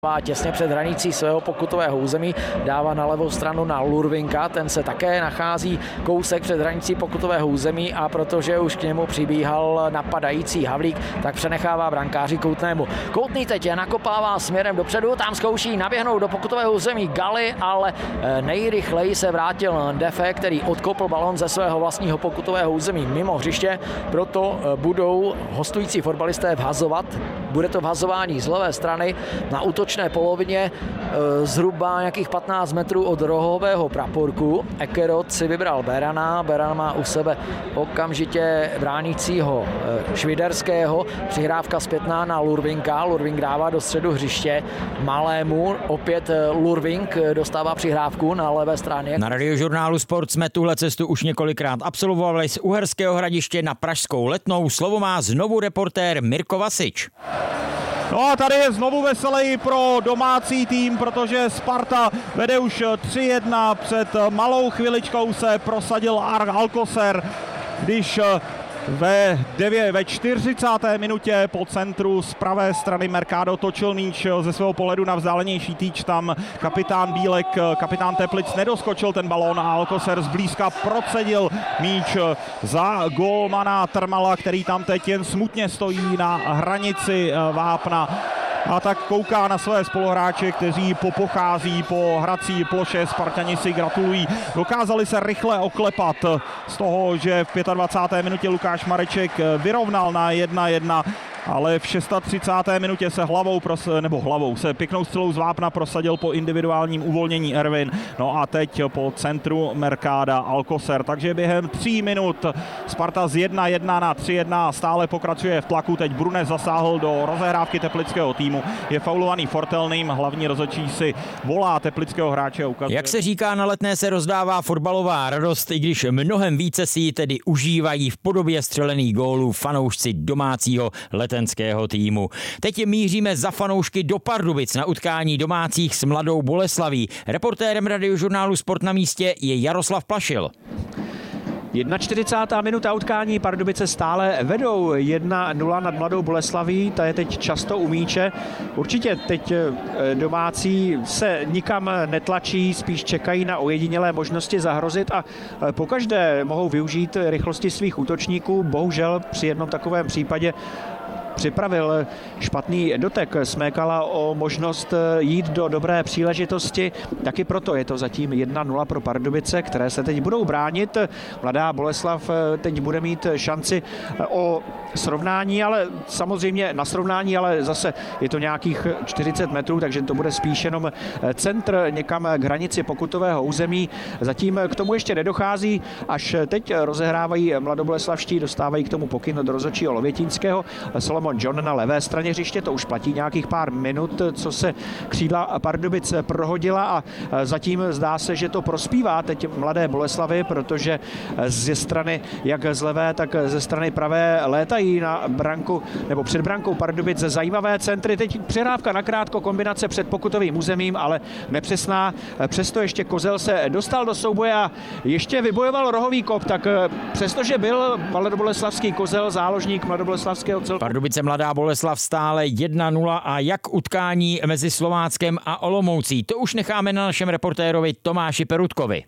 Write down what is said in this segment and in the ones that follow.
Těsně před hranicí svého pokutového území, dává na levou stranu na Lurvinka, ten se také nachází kousek před hranicí pokutového území a protože už k němu přibíhal napadající Havlík, tak přenechává brankáři Koutnému. Koutný teď nakopává směrem dopředu, tam zkouší naběhnout do pokutového území Gali, ale nejrychleji se vrátil Defe, který odkopl balon ze svého vlastního pokutového území mimo hřiště, proto budou hostující fotbalisté vhazovat. Bude to vhazování z levé strany na útočné polovině zhruba nějakých 15 metrů od rohového praporku. Ekerot si vybral Berana, Beran má u sebe okamžitě bránícího Šviderského, přihrávka zpětná na Lurvinka, Lurvink dává do středu hřiště Malému, opět Lurvink dostává přihrávku na levé straně. Na Radiožurnálu Sport jsme tuhle cestu už několikrát absolvovali z Uherského Hradiště na pražskou Letnou. Slovo má znovu reportér Mirko Vasič. No a tady je znovu veseleji pro domácí tým, protože Sparta vede už 3-1. Před malou chviličkou se prosadil Alcocer, když ve 40. minutě po centru z pravé strany Mercado točil míč ze svého pohledu na vzdálenější týč. Tam kapitán Bílek, kapitán Teplic nedoskočil ten balón a Alcocer zblízka procedil míč za gólmana Trmala, který tam teď jen smutně stojí na hranici vápna. A tak kouká na své spoluhráče, kteří popochází po hrací ploše. Spartani si gratulují. Dokázali se rychle oklepat z toho, že v 25. minutě Lukáš Mareček vyrovnal na 1-1. Ale v 36. minutě se se pěknou střelou z vápna prosadil po individuálním uvolnění Ervin. No a teď po centru Mercada Alcocer. Takže během 3 minut Sparta z 1-1 na 3-1 stále pokračuje v tlaku. Teď Brune zasáhl do rozehrávky teplického týmu. Je faulovaný Fortelným, hlavní rozhodčí si volá teplického hráče. Ukazuje. Jak se říká, na Letné se rozdává fotbalová radost, i když mnohem více si ji tedy užívají v podobě střelených gólů fanoušci domácího letenského týmu. Teď míříme za fanoušky do Pardubic na utkání domácích s Mladou Boleslaví. Reportérem Radiožurnálu Sport na místě je Jaroslav Plašil. 41. minuta utkání, Pardubice stále vedou 1-0 nad Mladou Boleslaví, ta je teď často u míče. Určitě teď domácí se nikam netlačí, spíš čekají na ojedinělé možnosti zahrozit a pokaždé mohou využít rychlosti svých útočníků. Bohužel při jednom takovém případě připravil špatný dotek Smékala o možnost jít do dobré příležitosti. Taky proto je to zatím 1-0 pro Pardubice, které se teď budou bránit. Mladá Boleslav teď bude mít šanci o srovnání, ale samozřejmě na srovnání, ale zase je to nějakých 40 metrů, takže to bude spíš jenom centr někam k hranici pokutového území. Zatím k tomu ještě nedochází, až teď rozehrávají mladoboleslavští, dostávají k tomu pokyn od rozhodčího Lovětínského. Solomon John na levé straně hřiště, to už platí nějakých pár minut, co se křídla Pardubic prohodila a zatím zdá se, že to prospívá teď Mladé Boleslavy, protože ze strany jak z levé, tak ze strany pravé létají na branku nebo před brankou Pardubic zajímavé centry. Teď přehrávka nakrátko, kombinace před pokutovým územím, ale nepřesná. Přesto ještě Kozel se dostal do souboje a ještě vybojoval rohový kop, tak přestože byl mladoboleslavský Kozel záložník mladoboleslavského celku. Pardubice Mladá Boleslav stále 1-0 a jak utkání mezi Slováckem a Olomoucí. To už necháme na našem reportérovi Tomáši Perutkovi.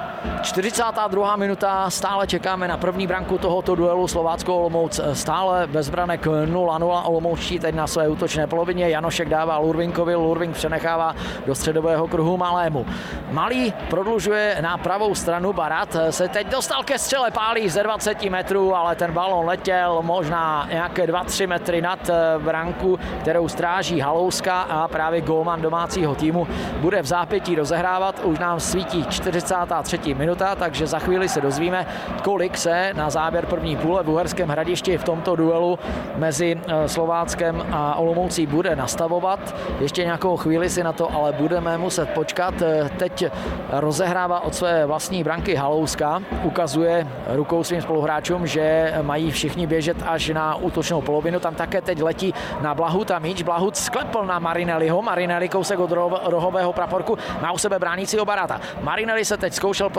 42. minuta, stále čekáme na první branku tohoto duelu Slovácko-Olomouc, stále bezbranek 0-0, Olomoučtí teď na své útočné polovině, Janošek dává Lurvinkovi, Lurvink přenechává do středového kruhu Malému. Malý prodlužuje na pravou stranu, Barat se teď dostal ke střele, pálí ze 20 metrů, ale ten balon letěl možná nějaké 2-3 metry nad branku, kterou stráží Halouska a právě gólman domácího týmu bude v zápětí rozehrávat, už nám svítí 43. minuta, takže za chvíli se dozvíme, kolik se na závěr první půle v Uherském Hradišti v tomto duelu mezi Slováckem a Olomoucí bude nastavovat. Ještě nějakou chvíli si na to ale budeme muset počkat. Teď rozehrává od své vlastní branky Halouska, ukazuje rukou svým spoluhráčům, že mají všichni běžet až na útočnou polovinu. Tam také teď letí na Blahuta míč. Blahut sklepl na Marinelliho. Marinelli kousek od rohového praporku, má u sebe bránícího Barata. Marinelli se teď zkoušel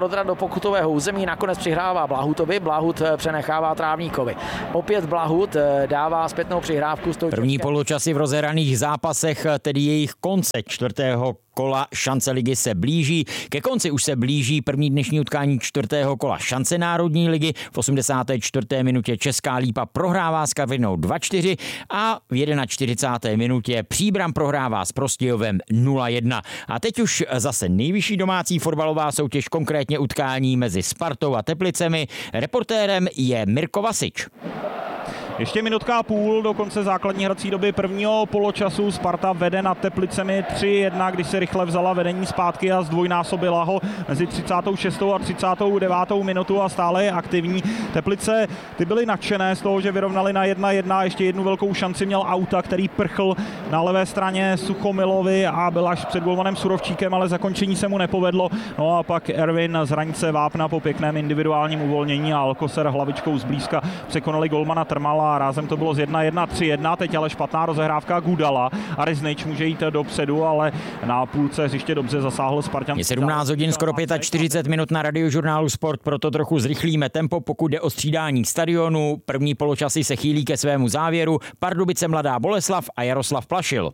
prodrat do pokutového území, nakonec přihrává Blahutovi, Blahut přenechává Trávníkovi. Opět Blahut dává zpětnou přihrávku. První poločasy v rozehraných zápasech, tedy jejich konce čtvrtého kola šance ligy se blíží. Ke konci už se blíží první dnešní utkání čtvrtého kola šance národní ligy. V 84. minutě Česká Lípa prohrává s Karvinou 2-4 a v 41. minutě Příbram prohrává s Prostějovem 0-1. A teď už zase nejvyšší domácí fotbalová soutěž, konkrétně utkání mezi Spartou a Teplicemi. Reportérem je Mirko Vasič. Ještě minutka a půl do konce základní hrací doby prvního poločasu. Sparta vede nad Teplicemi 3-1, když se rychle vzala vedení zpátky a zdvojnásobila ho mezi 36. a 39. minutu a stále je aktivní. Teplice, ty byly nadšené z toho, že vyrovnali na 1-1. Ještě jednu velkou šanci měl Auta, který prchl na levé straně Suchomilovi a byl až před golmanem Surovčíkem, ale zakončení se mu nepovedlo. No a pak Ervin z hranice vápna po pěkném individuálním uvolnění a Alcocer hlavičkou zblízka překonali golmana Trmala a rázem to bylo z 1-1 3-1, teď ale špatná rozehrávka Gudala a Riznič může jít dopředu, ale na půlce hřiště dobře zasáhl Spartan. Je 17 hodin, skoro 45 minut na Radiožurnálu Sport, proto trochu zrychlíme tempo, pokud jde o střídání stadionu. První poločasy se chýlí ke svému závěru. Pardubice Mladá Boleslav a Jaroslav Plašil.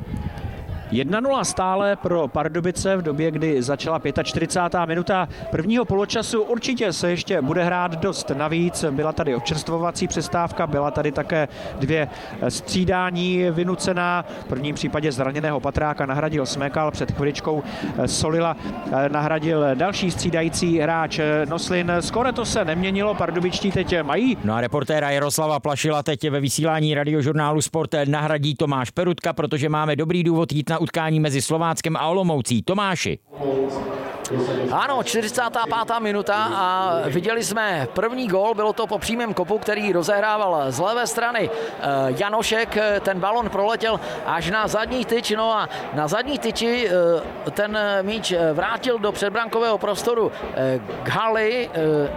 1-0 stále pro Pardubice v době, kdy začala 45. minuta prvního poločasu. Určitě se ještě bude hrát dost navíc. Byla tady občerstvovací přestávka, byla tady také 2 střídání vynucená. V prvním případě zraněného Patráka nahradil Smekal, před chviličkou Solila nahradil další střídající hráč Noslin. Skoro to se neměnilo, pardubičtí teď mají. No a reportéra Jaroslava Plašila teď ve vysílání Radiožurnálu Sport nahradí Tomáš Perutka, protože máme dobrý důvod jít na utkání mezi Slováckem a Olomoucí. Tomáši. Ano, 45. minuta a viděli jsme první gól, bylo to po přímém kopu, který rozehrával z levé strany Janošek, ten balon proletěl až na zadní tyč, no a na zadní tyči ten míč vrátil do předbrankového prostoru Ghali,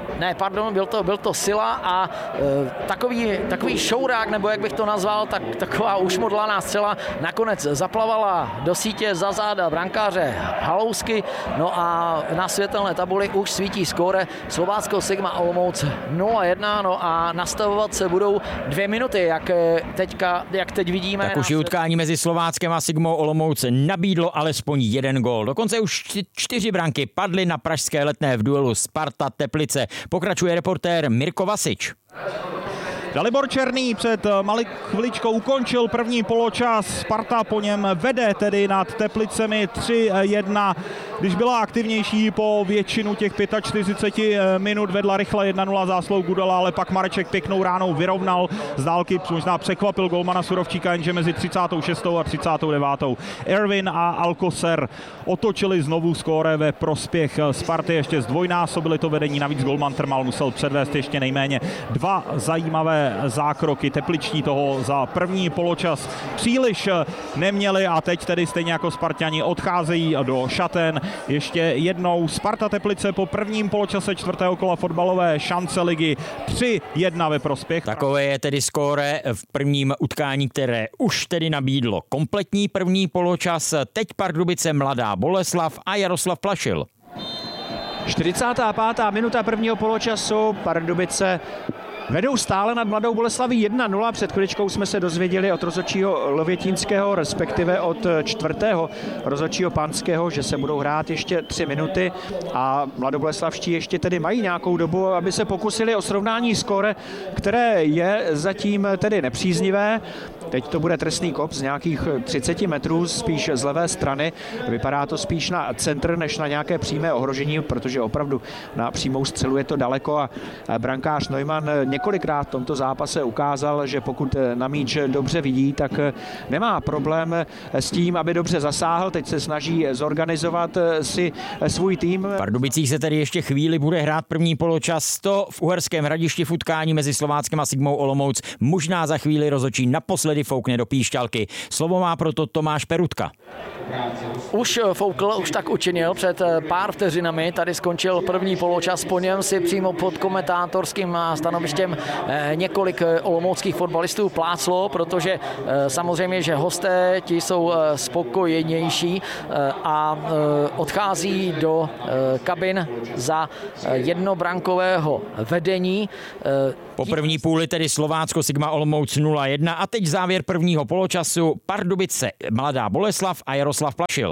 byl to Sila a takový šourák, nebo jak bych to nazval, taková ušmodlaná střela nakonec zaplavala do sítě za záda brankáře Halousky, no a na světelné tabuli už svítí skóre Slovácko Sigma Olomouc 0-1, no a nastavovat se budou 2 minuty, jak teď vidíme. Tak už i utkání mezi Slováckem a Sigmou Olomouc nabídlo alespoň 1 gól. Dokonce už 4 branky padly na pražské Letné v duelu Sparta Teplice. Pokračuje reportér Mirko Vasič. Dalibor Černý před malou chviličkou ukončil první poločas. Sparta po něm vede tedy nad Teplicemi 3-1. Když byla aktivnější po většinu těch 45 minut, vedla rychle 1-0 zásluhou Gudala, ale pak Mareček pěknou ránou vyrovnal z dálky, možná překvapil golmana Surovčíka, jenže mezi 36. a 39. Ervin a Alcocer otočili znovu skóre ve prospěch Sparty, ještě zdvojnásobili to vedení, navíc golman Trmal musel předvést ještě nejméně 2 zajímavé zákroky. Tepličtí toho za první poločas příliš neměli a teď tedy stejně jako Sparťani odcházejí do šaten. Ještě jednou Sparta Teplice po prvním poločase čtvrtého kola fotbalové šance ligy 3-1 ve prospěch. Takové je tedy skóre v prvním utkání, které už tedy nabídlo kompletní první poločas. Teď Pardubice Mladá Boleslav a Jaroslav Plašil. 45. minuta prvního poločasu. Pardubice vedou stále nad Mladou Boleslaví 1-0. Před chviličkou jsme se dozvěděli od rozhodčího Lovětínského, respektive od 4. rozhodčího Panského, že se budou hrát ještě 3 minuty a mladoboleslavští ještě tedy mají nějakou dobu, aby se pokusili o srovnání skóre, které je zatím tedy nepříznivé. Teď to bude trestný kop z nějakých 30 metrů, spíš z levé strany. Vypadá to spíš na centr, než na nějaké přímé ohrožení, protože opravdu na přímou střelu je to daleko a brankář Neumann několikrát v tomto zápase ukázal, že pokud na míč dobře vidí, tak nemá problém s tím, aby dobře zasáhl. Teď se snaží zorganizovat si svůj tým. V Pardubicích se tedy ještě chvíli bude hrát první poločas. To v Uherském Hradišti v utkání mezi Slováckem a Sigmou Olomouc možná za chvíli rozhodčí naposledy foukne do píšťalky. Slovo má proto Tomáš Perutka. Už foukl, už tak učinil před pár vteřinami. Tady skončil první poločas, po něm si přímo pod komentátorským stanovištěm několik olomouckých fotbalistů pláclo, protože samozřejmě, že hosté ti jsou spokojenější a odchází do kabin za jednobrankového vedení. Po první půli tedy Slovácko Sigma Olomouc 0-1 a teď závěr prvního poločasu Pardubice Mladá Boleslav a Jaroslav Plašil.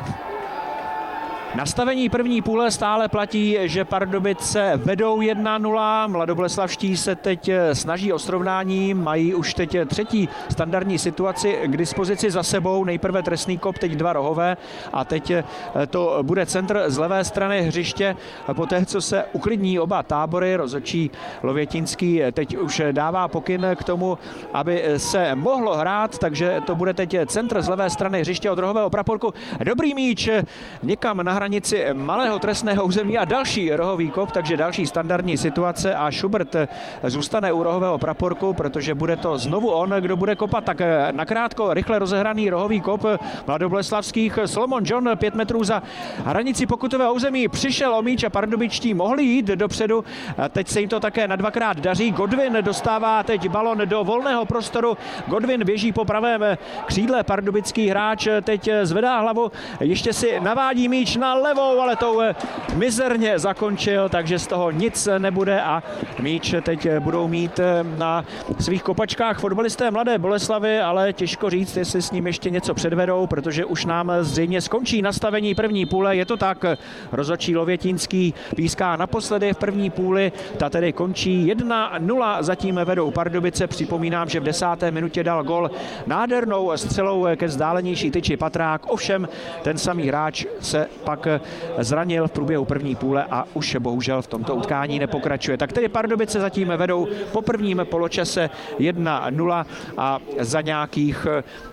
Nastavení první půle stále platí, že Pardubice vedou 1-0. Mladoboleslavští se teď snaží o srovnání, mají už teď třetí standardní situaci k dispozici za sebou. Nejprve trestný kop, teď 2 rohové a teď to bude centr z levé strany hřiště. Poté, co se uklidní oba tábory, rozhodčí Lovětinský teď už dává pokyn k tomu, aby se mohlo hrát, takže to bude teď centr z levé strany hřiště od rohového praporku. Dobrý míč někam na hranici malého trestného území a další rohový kop, takže další standardní situace a Schubert zůstane u rohového praporku, protože bude to znovu on, kdo bude kopat. Tak nakrátko rychle rozehraný rohový kop mladoboleslavských. Solomon John 5 metrů za hranici pokutového území přišel o míč a pardubičtí mohli jít dopředu. Teď se jim to také na 2krát daří. Godwin dostává teď balon do volného prostoru. Godwin běží po pravém křídle, pardubický hráč teď zvedá hlavu, ještě si navádí míč na levou, ale tou mizerně zakončil, takže z toho nic nebude a míč teď budou mít na svých kopačkách fotbalisté Mladé Boleslavy, ale těžko říct, jestli s ním ještě něco předvedou, protože už nám zřejmě skončí nastavení první půle. Je to tak, rozhodčí Lovětinský píská naposledy v první půli, ta tedy končí 1-0, zatím vedou Pardubice. Připomínám, že v 10. minutě dal gol nádhernou střelou ke vzdálenější tyči Patrák, ovšem ten samý hráč se pak zranil v průběhu první půle a už bohužel v tomto utkání nepokračuje. Tak tedy Pardubice zatím vedou po prvním poločase 1-0 a za nějakých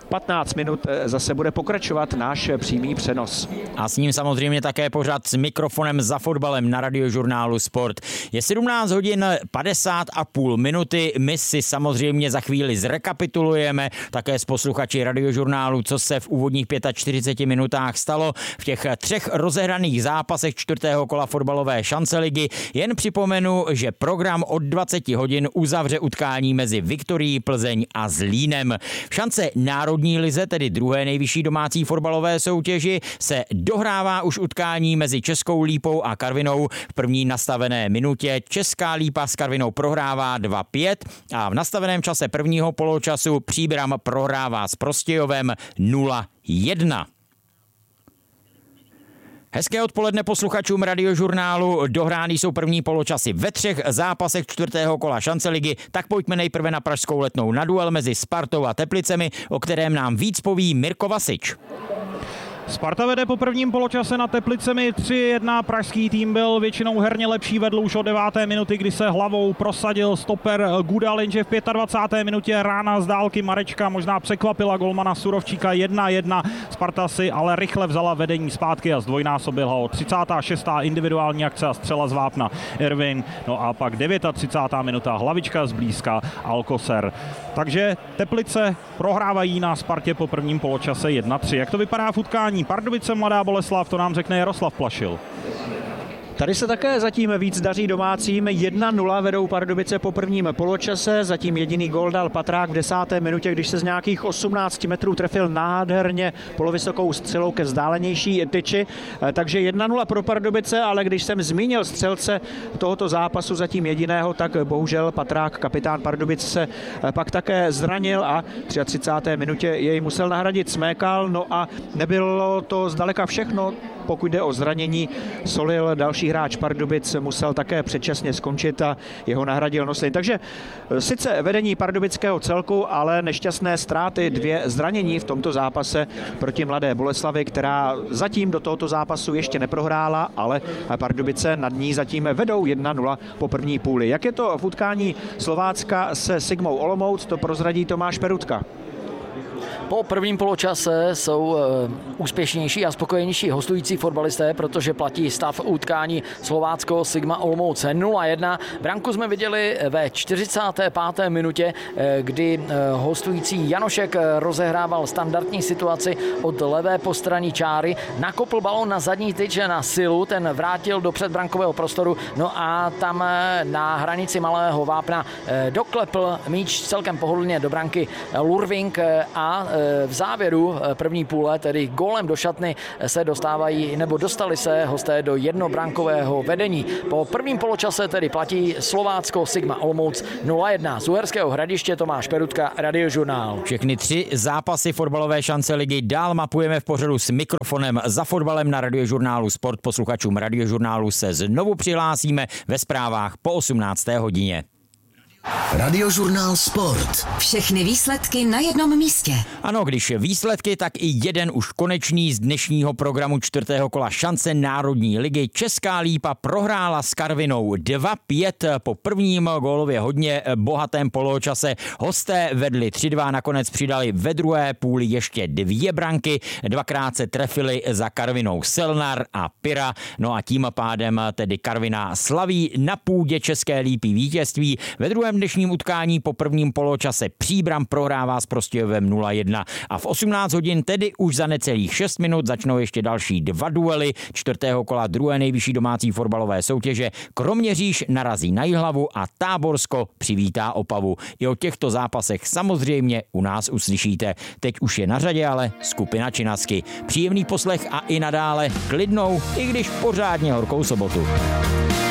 15 minut zase bude pokračovat náš přímý přenos. A s ním samozřejmě také pořad s mikrofonem za fotbalem na Radiožurnálu Sport. Je 17 hodin 50,5 minuty. My si samozřejmě za chvíli zrekapitulujeme také s posluchači Radiožurnálu, co se v úvodních 45 minutách stalo v těch 3 rozehraných zápasech 4. kola fotbalové šance ligy. Jen připomenu, že program od 20 hodin uzavře utkání mezi Viktorií Plzeň a Zlínem. V šance národní lize, tedy druhé nejvyšší domácí fotbalové soutěži, se dohrává už utkání mezi Českou Lípou a Karvinou. V první nastavené minutě Česká Lípa s Karvinou prohrává 2-5 a v nastaveném čase prvního poločasu Příbram prohrává s Prostějovem 0-1. Hezké odpoledne posluchačům Radiožurnálu. Dohrány jsou první poločasy ve 3 zápasech 4. kola šance ligy, tak pojďme nejprve na pražskou Letnou na duel mezi Spartou a Teplicemi, o kterém nám víc poví Mirko Vasič. Sparta vede po prvním poločase nad Teplicemi 3-1. Pražský tým byl většinou herně lepší, vedl už od 9. minuty, kdy se hlavou prosadil stoper Gudal, jenže v 25. minutě rána z dálky Marečka možná překvapila golmana Surovčíka 1-1. Sparta si ale rychle vzala vedení zpátky a zdvojnásobil ho. 36. individuální akce a střela z vápna Ervin. No a pak 39. minuta hlavička zblízka Alcocer. Takže Teplice prohrávají na Spartě po prvním poločase 1-3. Jak to vypadá v utkání Pardubice Mladá Boleslav, to nám řekne Jaroslav Plašil. Tady se také zatím víc daří domácím. 1-0 vedou Pardubice po prvním poločase. Zatím jediný gól dal Patrák v 10. minutě, když se z nějakých 18 metrů trefil nádherně polovysokou střelou ke vzdálenější tyči. Takže 1-0 pro Pardubice, ale když jsem zmínil střelce tohoto zápasu zatím jediného, tak bohužel Patrák, kapitán Pardubic, se pak také zranil a v 33. minutě jej musel nahradit Smékal. No a nebylo to zdaleka všechno. Pokud jde o zranění, Solil, další hráč Pardubic, musel také předčasně skončit a jeho nahradil Noslin. Takže sice vedení pardubického celku, ale nešťastné ztráty, 2 zranění v tomto zápase proti Mladé Boleslavi, která zatím do tohoto zápasu ještě neprohrála, ale Pardubice nad ní zatím vedou 1-0 po první půli. Jak je to v utkání Slovácka se Sigmou Olomouc, to prozradí Tomáš Perutka. Po prvním poločase jsou úspěšnější a spokojenější hostující fotbalisté, protože platí stav utkání Slovácko Sigma Olomouc 0-1. Branku jsme viděli ve 45. minutě, kdy hostující Janošek rozehrával standardní situaci od levé postraní čáry, nakopl balón na zadní tyč na silu, ten vrátil do předbrankového prostoru, no a tam na hranici malého vápna doklepl míč celkem pohodlně do branky Lurving a v závěru první půle, tedy gólem do šatny, se dostali se hosté do jednobrankového vedení. Po prvním poločase tedy platí Slovácko Sigma Olomouc 0-1. Z Uherského Hradiště Tomáš Perutka, Radiožurnál. Všechny 3 zápasy fotbalové šance ligy dál mapujeme v pořadu s mikrofonem za fotbalem na Radiožurnálu Sport. Posluchačům Radiožurnálu se znovu přihlásíme ve zprávách po 18. hodině. Radiožurnál Sport. Všechny výsledky na jednom místě. Ano, když výsledky, tak i jeden už konečný z dnešního programu 4. kola šance Národní ligy. Česká Lípa prohrála s Karvinou 2-5 po prvním gólově hodně bohatém poločase. Hosté vedli 3-2, nakonec přidali ve druhé půli ještě 2 branky. Dvakrát se trefili za Karvinou Selnar a Pira. No a tím pádem tedy Karviná slaví na půdě České Lípy vítězství. Ve druhém dnešním utkání po prvním poločase Příbram prohrává s Prostějovem 0-1 a v 18 hodin, tedy už za necelých 6 minut, začnou ještě další 2 duely 4. kola druhé nejvyšší domácí fotbalové soutěže. Kroměříž narazí na Jihlavu a Táborsko přivítá Opavu. I o těchto zápasech samozřejmě u nás uslyšíte. Teď už je na řadě ale skupina Činasky. Příjemný poslech a i nadále klidnou, i když pořádně horkou sobotu.